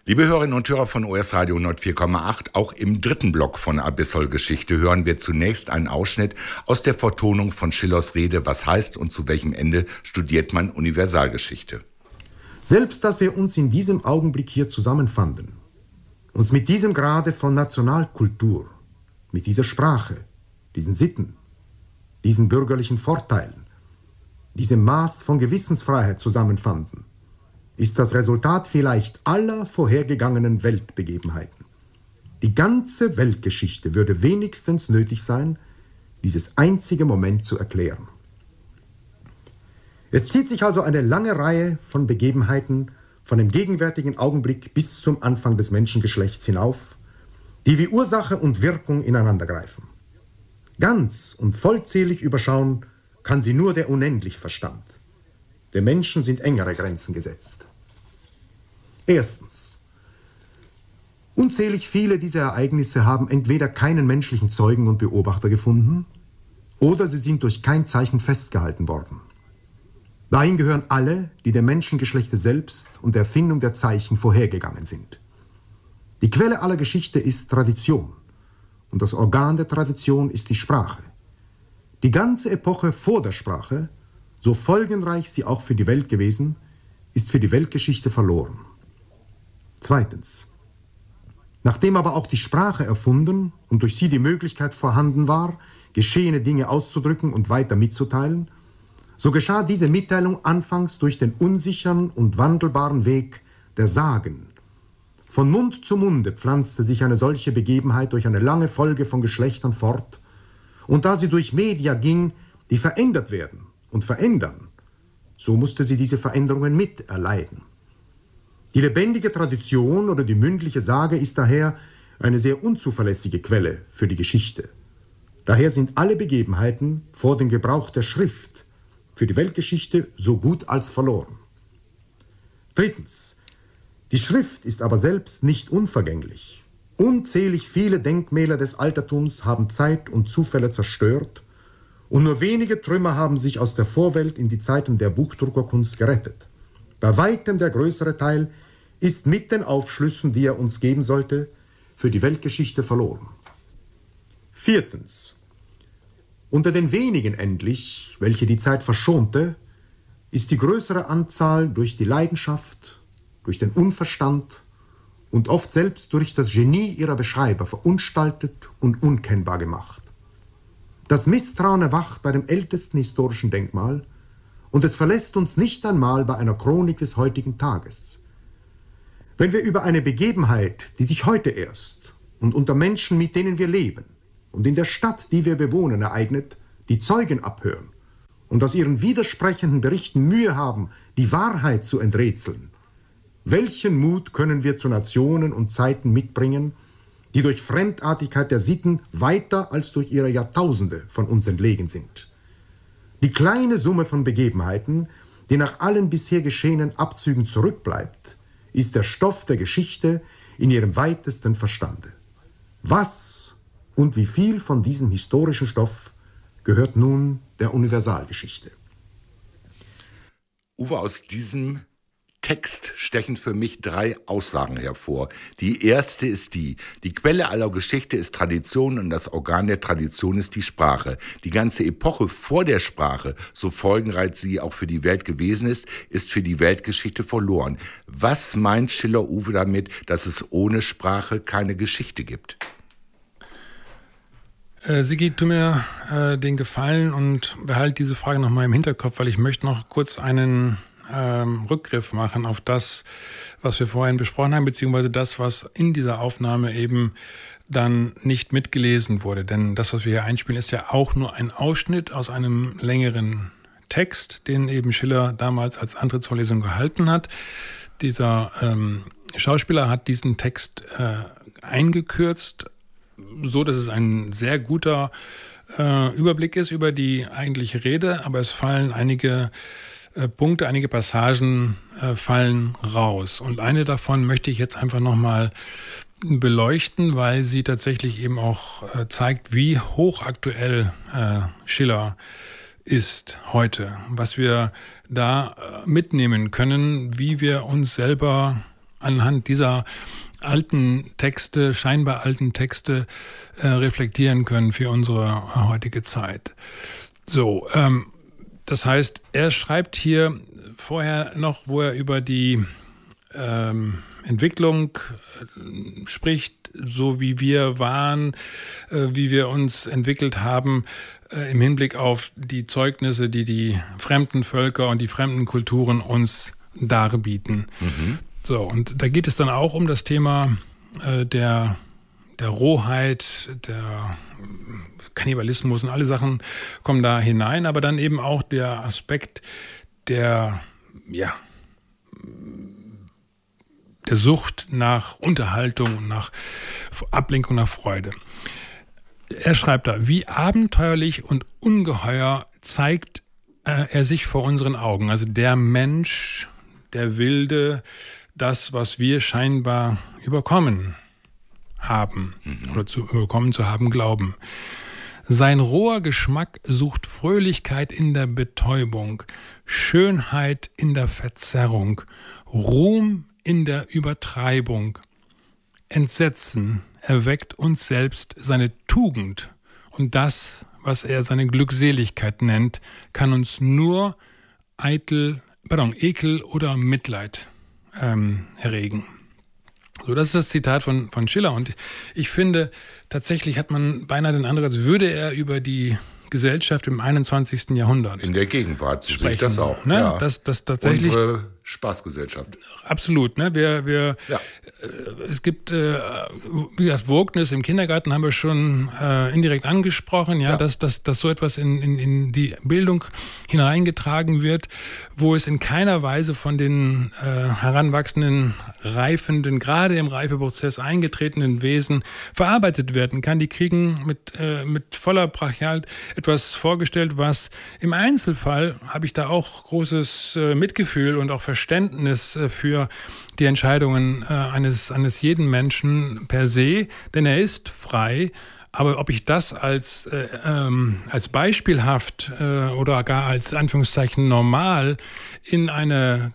Liebe Hörerinnen und Hörer von OS Radio 104,8, auch im dritten Block von Abyssal Geschichte hören wir zunächst einen Ausschnitt aus der Vertonung von Schillers Rede Was heißt und zu welchem Ende studiert man Universalgeschichte. Selbst, dass wir uns in diesem Augenblick hier zusammenfanden, uns mit diesem Grade von Nationalkultur, mit dieser Sprache, diesen Sitten, diesen bürgerlichen Vorteilen, diesem Maß von Gewissensfreiheit zusammenfanden, ist das Resultat vielleicht aller vorhergegangenen Weltbegebenheiten. Die ganze Weltgeschichte würde wenigstens nötig sein, dieses einzige Moment zu erklären. Es zieht sich also eine lange Reihe von Begebenheiten von dem gegenwärtigen Augenblick bis zum Anfang des Menschengeschlechts hinauf, die wie Ursache und Wirkung ineinandergreifen. Ganz und vollzählig überschauen kann sie nur der unendliche Verstand. Dem Menschen sind engere Grenzen gesetzt. Erstens. Unzählig viele dieser Ereignisse haben entweder keinen menschlichen Zeugen und Beobachter gefunden, oder sie sind durch kein Zeichen festgehalten worden. Dahin gehören alle, die dem Menschengeschlechte selbst und der Erfindung der Zeichen vorhergegangen sind. Die Quelle aller Geschichte ist Tradition, und das Organ der Tradition ist die Sprache. Die ganze Epoche vor der Sprache, so folgenreich sie auch für die Welt gewesen, ist für die Weltgeschichte verloren. Zweitens. Nachdem aber auch die Sprache erfunden und durch sie die Möglichkeit vorhanden war, geschehene Dinge auszudrücken und weiter mitzuteilen, so geschah diese Mitteilung anfangs durch den unsicheren und wandelbaren Weg der Sagen. Von Mund zu Munde pflanzte sich eine solche Begebenheit durch eine lange Folge von Geschlechtern fort, und da sie durch Media ging, die verändert werden und verändern, so musste sie diese Veränderungen miterleiden. Die lebendige Tradition oder die mündliche Sage ist daher eine sehr unzuverlässige Quelle für die Geschichte. Daher sind alle Begebenheiten vor dem Gebrauch der Schrift für die Weltgeschichte so gut als verloren. Drittens. Die Schrift ist aber selbst nicht unvergänglich. Unzählig viele Denkmäler des Altertums haben Zeit und Zufälle zerstört, und nur wenige Trümmer haben sich aus der Vorwelt in die Zeiten der Buchdruckerkunst gerettet. Bei weitem der größere Teil ist mit den Aufschlüssen, die er uns geben sollte, für die Weltgeschichte verloren. Viertens. Unter den wenigen endlich, welche die Zeit verschonte, ist die größere Anzahl durch die Leidenschaft, durch den Unverstand und oft selbst durch das Genie ihrer Beschreiber verunstaltet und unkennbar gemacht. Das Misstrauen erwacht bei dem ältesten historischen Denkmal, und es verlässt uns nicht einmal bei einer Chronik des heutigen Tages. Wenn wir über eine Begebenheit, die sich heute erst und unter Menschen, mit denen wir leben und in der Stadt, die wir bewohnen, ereignet, die Zeugen abhören und aus ihren widersprechenden Berichten Mühe haben, die Wahrheit zu enträtseln, welchen Mut können wir zu Nationen und Zeiten mitbringen, die durch Fremdartigkeit der Sitten weiter als durch ihre Jahrtausende von uns entlegen sind? Die kleine Summe von Begebenheiten, die nach allen bisher geschehenen Abzügen zurückbleibt, ist der Stoff der Geschichte in ihrem weitesten Verstande. Was und wie viel von diesem historischen Stoff gehört nun der Universalgeschichte? Uwe, aus diesem Text stechen für mich 3 Aussagen hervor. Die erste ist die Quelle aller Geschichte ist Tradition und das Organ der Tradition ist die Sprache. Die ganze Epoche vor der Sprache, so folgenreich sie auch für die Welt gewesen ist für die Weltgeschichte verloren. Was meint Schiller, Uwe, damit, dass es ohne Sprache keine Geschichte gibt? Sigi, tu mir den Gefallen und behalte diese Frage noch mal im Hinterkopf, weil ich möchte noch kurz einen Rückgriff machen auf das, was wir vorhin besprochen haben, beziehungsweise das, was in dieser Aufnahme eben dann nicht mitgelesen wurde. Denn das, was wir hier einspielen, ist ja auch nur ein Ausschnitt aus einem längeren Text, den eben Schiller damals als Antrittsvorlesung gehalten hat. Dieser Schauspieler hat diesen Text eingekürzt, so dass es ein sehr guter Überblick ist über die eigentliche Rede, aber es fallen einige Punkte, einige Passagen fallen raus. Und eine davon möchte ich jetzt einfach nochmal beleuchten, weil sie tatsächlich eben auch zeigt, wie hochaktuell Schiller ist heute. Was wir da mitnehmen können, wie wir uns selber anhand dieser alten Texte, scheinbar alten Texte reflektieren können für unsere heutige Zeit. So, das heißt, er schreibt hier vorher noch, wo er über die Entwicklung spricht, so wie wir waren, wie wir uns entwickelt haben, im Hinblick auf die Zeugnisse, die die fremden Völker und die fremden Kulturen uns darbieten. Mhm. So, und da geht es dann auch um das Thema der Rohheit, der Kannibalismus und alle Sachen kommen da hinein, aber dann eben auch der Aspekt der Sucht nach Unterhaltung, nach Ablenkung, nach Freude. Er schreibt da, wie abenteuerlich und ungeheuer zeigt er sich vor unseren Augen. Also der Mensch, der Wilde, das, was wir scheinbar überkommen haben oder überkommen zu haben glauben. Sein roher Geschmack sucht Fröhlichkeit in der Betäubung, Schönheit in der Verzerrung, Ruhm in der Übertreibung. Entsetzen erweckt uns selbst seine Tugend und das, was er seine Glückseligkeit nennt, kann uns nur Ekel oder Mitleid erregen. So, das ist das Zitat von Schiller. Und ich finde, tatsächlich hat man beinahe den Eindruck, als würde er über die Gesellschaft im 21. Jahrhundert in der Gegenwart sprechen. Sehe ich das auch. Ne? Ja. Das tatsächlich unsere Spaßgesellschaft. Absolut. Ne? Es gibt, wie gesagt, Wokeness im Kindergarten haben wir schon indirekt angesprochen, dass so etwas in die Bildung hineingetragen wird, wo es in keiner Weise von den heranwachsenden, reifenden, gerade im Reifeprozess eingetretenen Wesen verarbeitet werden kann. Die kriegen mit voller Brachial etwas vorgestellt, was im Einzelfall, habe ich da auch großes Mitgefühl und auch Verständnis für die Entscheidungen eines jeden Menschen per se, denn er ist frei. Aber ob ich das als beispielhaft oder gar als Anführungszeichen normal in eine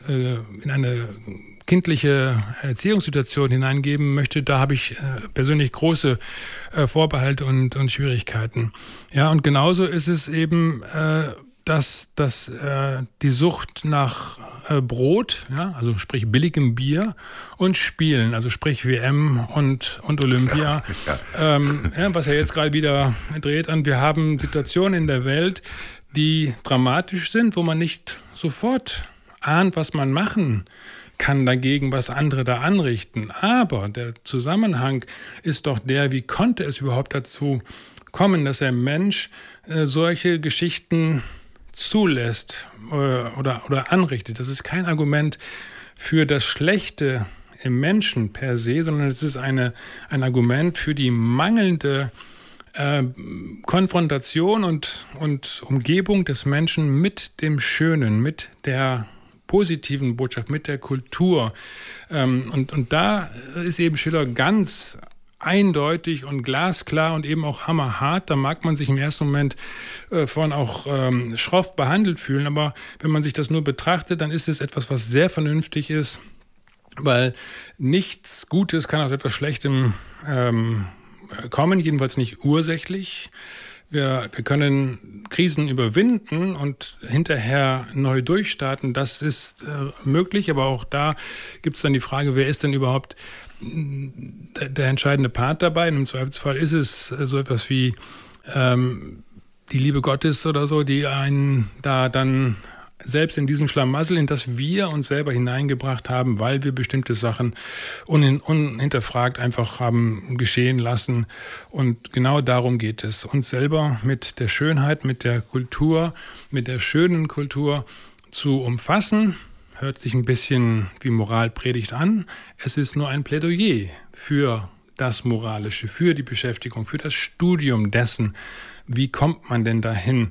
kindliche Erziehungssituation hineingeben möchte, da habe ich persönlich große Vorbehalte und Schwierigkeiten. Ja, und genauso ist es eben, dass die Sucht nach Brot, also sprich billigem Bier und Spielen, also sprich WM und Olympia, was ja jetzt gerade wieder dreht an. Wir haben Situationen in der Welt, die dramatisch sind, wo man nicht sofort ahnt, was man machen kann dagegen, was andere da anrichten. Aber der Zusammenhang ist doch der, wie konnte es überhaupt dazu kommen, dass der Mensch solche Geschichten zulässt oder anrichtet. Das ist kein Argument für das Schlechte im Menschen per se, sondern es ist ein Argument für die mangelnde Konfrontation und Umgebung des Menschen mit dem Schönen, mit der positiven Botschaft, mit der Kultur. Und da ist eben Schiller ganz eindeutig und glasklar und eben auch hammerhart. Da mag man sich im ersten Moment von auch schroff behandelt fühlen, aber wenn man sich das nur betrachtet, dann ist es etwas, was sehr vernünftig ist, weil nichts Gutes kann aus etwas Schlechtem kommen, jedenfalls nicht ursächlich. Wir können Krisen überwinden und hinterher neu durchstarten. Das ist möglich, aber auch da gibt es dann die Frage, wer ist denn überhaupt der entscheidende Part dabei? Und im Zweifelsfall ist es so etwas wie die Liebe Gottes oder so, die einen da dann selbst in diesem Schlamassel, in das wir uns selber hineingebracht haben, weil wir bestimmte Sachen unhinterfragt einfach haben geschehen lassen. Und genau darum geht es, uns selber mit der Schönheit, mit der Kultur, mit der schönen Kultur zu umfassen. Hört sich ein bisschen wie Moralpredigt an. Es ist nur ein Plädoyer für das Moralische, für die Beschäftigung, für das Studium dessen. Wie kommt man denn dahin,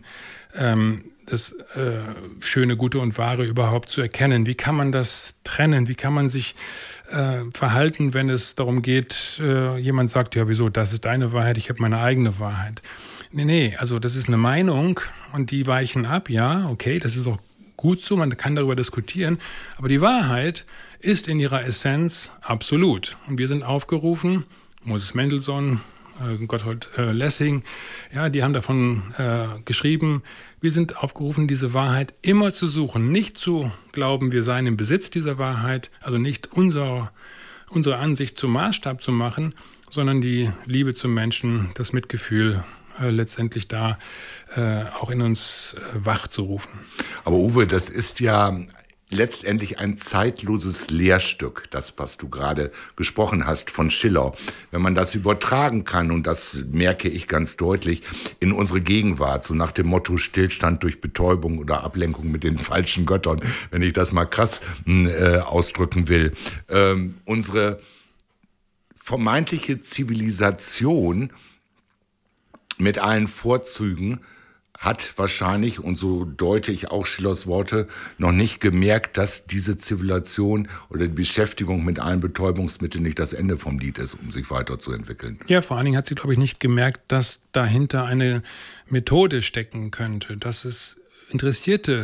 das Schöne, Gute und Wahre überhaupt zu erkennen? Wie kann man das trennen? Wie kann man sich verhalten, wenn es darum geht, jemand sagt, ja wieso, das ist deine Wahrheit, ich habe meine eigene Wahrheit. Nee, also das ist eine Meinung und die weichen ab, ja, okay, das ist auch gut so, man kann darüber diskutieren, aber die Wahrheit ist in ihrer Essenz absolut. Und wir sind aufgerufen, Moses Mendelssohn, Gotthold Lessing, ja, die haben davon geschrieben, wir sind aufgerufen, diese Wahrheit immer zu suchen, nicht zu glauben, wir seien im Besitz dieser Wahrheit, also nicht unsere Ansicht zum Maßstab zu machen, sondern die Liebe zum Menschen, das Mitgefühl letztendlich da auch in uns wach zu rufen. Aber Uwe, das ist ja letztendlich ein zeitloses Lehrstück, das, was du gerade gesprochen hast von Schiller. Wenn man das übertragen kann, und das merke ich ganz deutlich, in unsere Gegenwart, so nach dem Motto Stillstand durch Betäubung oder Ablenkung mit den falschen Göttern, wenn ich das mal krass ausdrücken will. Unsere vermeintliche Zivilisation mit allen Vorzügen hat wahrscheinlich, und so deute ich auch Schillers Worte, noch nicht gemerkt, dass diese Zivilisation oder die Beschäftigung mit allen Betäubungsmitteln nicht das Ende vom Lied ist, um sich weiterzuentwickeln. Ja, vor allen Dingen hat sie, glaube ich, nicht gemerkt, dass dahinter eine Methode stecken könnte, dass es interessierte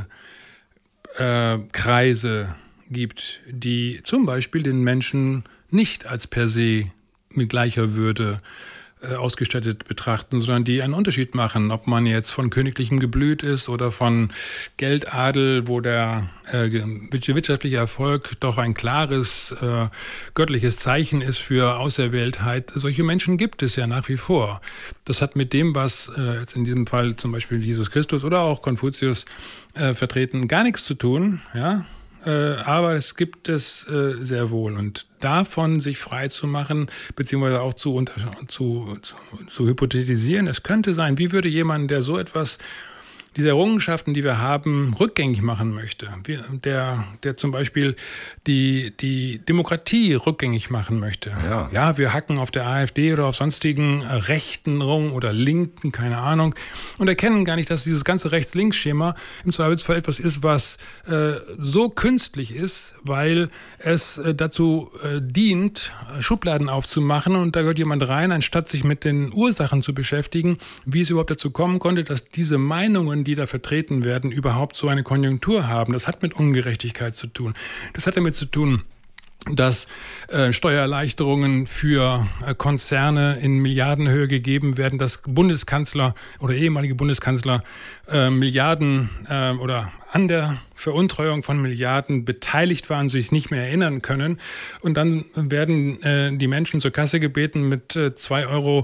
Kreise gibt, die zum Beispiel den Menschen nicht als per se mit gleicher Würde ausgestattet betrachten, sondern die einen Unterschied machen, ob man jetzt von königlichem Geblüt ist oder von Geldadel, wo der wirtschaftliche Erfolg doch ein klares göttliches Zeichen ist für Auserwähltheit. Solche Menschen gibt es ja nach wie vor. Das hat mit dem, was jetzt in diesem Fall zum Beispiel Jesus Christus oder auch Konfuzius vertreten, gar nichts zu tun, ja. Aber es gibt es sehr wohl. Und davon sich frei zu machen, beziehungsweise auch zu hypothetisieren, es könnte sein, wie würde jemand, der so etwas, diese Errungenschaften, die wir haben, rückgängig machen möchte, der zum Beispiel die Demokratie rückgängig machen möchte. Ja, wir hacken auf der AfD oder auf sonstigen Rechten rum oder Linken, keine Ahnung, und erkennen gar nicht, dass dieses ganze Rechts-Links-Schema im Zweifelsfall etwas ist, was so künstlich ist, weil es dazu dient, Schubladen aufzumachen, und da gehört jemand rein, anstatt sich mit den Ursachen zu beschäftigen, wie es überhaupt dazu kommen konnte, dass diese Meinungen, die da vertreten werden, überhaupt so eine Konjunktur haben. Das hat mit Ungerechtigkeit zu tun. Das hat damit zu tun, dass Steuererleichterungen für Konzerne in Milliardenhöhe gegeben werden, dass Bundeskanzler oder ehemalige Bundeskanzler Milliarden oder an der Veruntreuung von Milliarden beteiligt waren, sich nicht mehr erinnern können. Und dann werden die Menschen zur Kasse gebeten mit 2,30 Euro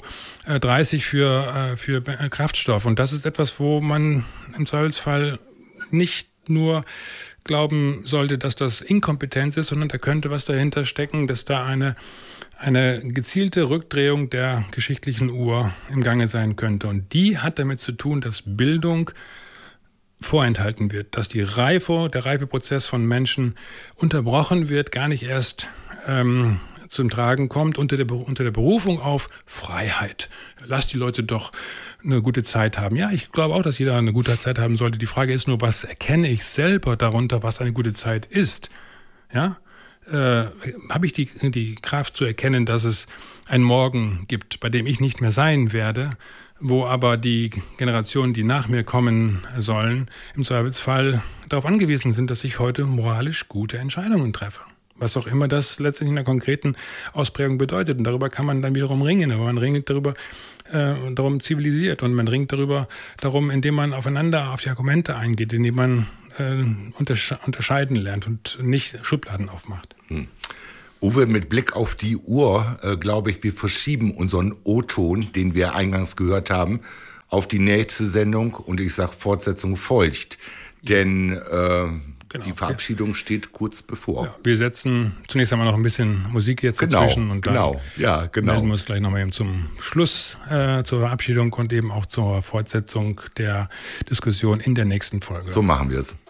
für Kraftstoff. Und das ist etwas, wo man im Zweifelsfall nicht nur glauben sollte, dass das Inkompetenz ist, sondern da könnte was dahinter stecken, dass da eine gezielte Rückdrehung der geschichtlichen Uhr im Gange sein könnte. Und die hat damit zu tun, dass Bildung vorenthalten wird, dass der Reifeprozess von Menschen unterbrochen wird, gar nicht erst zum Tragen kommt unter der Berufung auf Freiheit. Lass die Leute doch eine gute Zeit haben. Ja, ich glaube auch, dass jeder eine gute Zeit haben sollte. Die Frage ist nur, was erkenne ich selber darunter, was eine gute Zeit ist? Ja, habe ich die Kraft zu erkennen, dass es einen Morgen gibt, bei dem ich nicht mehr sein werde, wo aber die Generationen, die nach mir kommen sollen, im Zweifelsfall darauf angewiesen sind, dass ich heute moralisch gute Entscheidungen treffe. Was auch immer das letztendlich in einer konkreten Ausprägung bedeutet. Und darüber kann man dann wiederum ringen. Aber man ringt darum zivilisiert. Und man ringt darum, indem man aufeinander auf die Argumente eingeht, indem man unterscheiden lernt und nicht Schubladen aufmacht. Uwe, mit Blick auf die Uhr, glaube ich, wir verschieben unseren O-Ton, den wir eingangs gehört haben, auf die nächste Sendung. Und ich sage, Fortsetzung folgt. Denn die Verabschiedung steht kurz bevor. Ja, wir setzen zunächst einmal noch ein bisschen Musik jetzt dazwischen. Und dann melden wir uns gleich nochmal eben zum Schluss zur Verabschiedung und eben auch zur Fortsetzung der Diskussion in der nächsten Folge. So machen wir es.